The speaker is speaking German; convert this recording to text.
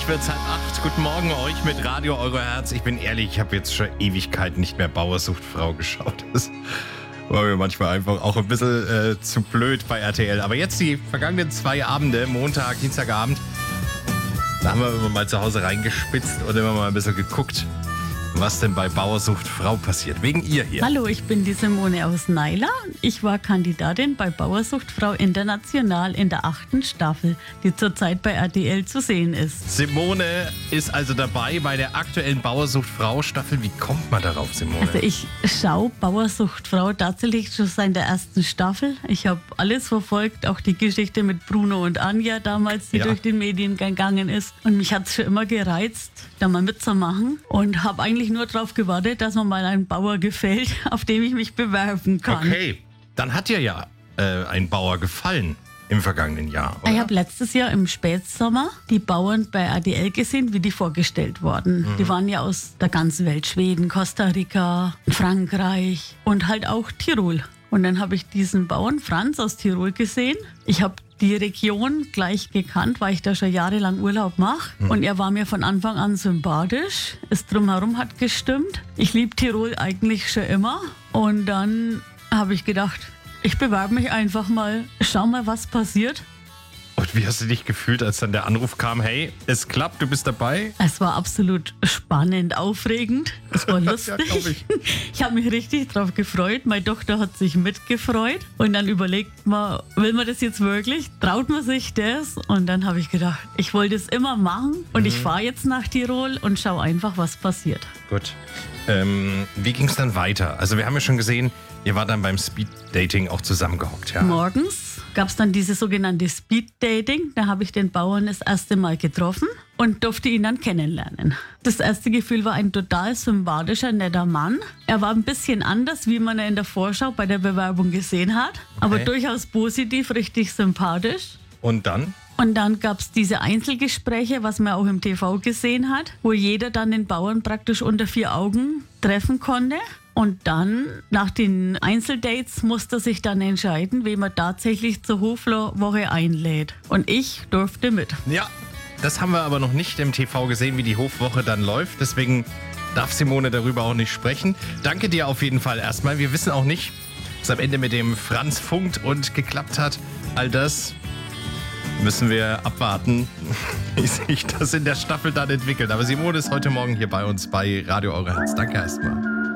Gleich wird's 7:30. Guten Morgen euch mit Radio Euro Herz. Ich bin ehrlich, ich habe jetzt schon Ewigkeiten nicht mehr Bauer sucht Frau geschaut. Das war mir manchmal einfach auch ein bisschen zu blöd bei RTL. Aber jetzt die vergangenen 2 Abende, Montag, Dienstagabend, da haben wir immer mal zu Hause reingespitzt und immer mal ein bisschen geguckt, was denn bei Bauer sucht Frau passiert. Wegen ihr hier. Hallo, ich bin die Simone aus Naila. Ich war Kandidatin bei Bauer sucht Frau International in der 8. Staffel, die zurzeit bei RTL zu sehen ist. Simone ist also dabei bei der aktuellen Bauer sucht Frau Staffel. Wie kommt man darauf, Simone? Also ich schaue Bauer sucht Frau tatsächlich schon seit der 1. Staffel. Ich habe alles verfolgt, auch die Geschichte mit Bruno und Anja damals, die durch den Medien gegangen ist. Und mich hat es schon immer gereizt, da mal mitzumachen. Und habe eigentlich nur darauf gewartet, dass mir mal ein Bauer gefällt, auf dem ich mich bewerben kann. Okay, dann hat dir ja ein Bauer gefallen im vergangenen Jahr, oder? Ich habe letztes Jahr im Spätsommer die Bauern bei RTL gesehen, wie die vorgestellt wurden. Die waren ja aus der ganzen Welt, Schweden, Costa Rica, Frankreich und halt auch Tirol. Und dann habe ich diesen Bauern Franz aus Tirol gesehen. Ich habe die Region gleich gekannt, weil ich da schon jahrelang Urlaub mache. Und er war mir von Anfang an sympathisch. Das Drumherum hat gestimmt. Ich liebe Tirol eigentlich schon immer. Und dann habe ich gedacht, ich bewerbe mich einfach mal, schau mal, was passiert. Und wie hast du dich gefühlt, als dann der Anruf kam, hey, es klappt, du bist dabei? Es war absolut spannend, aufregend. Es war lustig. Ja, glaub ich. Ich habe mich richtig drauf gefreut. Meine Tochter hat sich mitgefreut. Und dann überlegt man, will man das jetzt wirklich? Traut man sich das? Und dann habe ich gedacht, ich wollte es immer machen. Und ich fahre jetzt nach Tirol und schaue einfach, was passiert. Gut. Wie ging es dann weiter? Also wir haben ja schon gesehen, ihr wart dann beim Speed-Dating auch zusammengehockt, ja? Morgens gab es dann dieses sogenannte Speed-Dating. Da habe ich den Bauern das erste Mal getroffen und durfte ihn dann kennenlernen. Das erste Gefühl war ein total sympathischer, netter Mann. Er war ein bisschen anders, wie man ihn in der Vorschau bei der Bewerbung gesehen hat, aber durchaus positiv, richtig sympathisch. Und dann? Und dann gab es diese Einzelgespräche, was man auch im TV gesehen hat, wo jeder dann den Bauern praktisch unter 4 Augen treffen konnte. Und dann, nach den Einzeldates, musste sich dann entscheiden, wen man tatsächlich zur Hofwoche einlädt. Und ich durfte mit. Ja, das haben wir aber noch nicht im TV gesehen, wie die Hofwoche dann läuft. Deswegen darf Simone darüber auch nicht sprechen. Danke dir auf jeden Fall erstmal. Wir wissen auch nicht, was am Ende mit dem Franz funkt und geklappt hat. All das müssen wir abwarten, wie sich das in der Staffel dann entwickelt. Aber Simone ist heute Morgen hier bei uns bei Radio Euro Herz. Danke erstmal.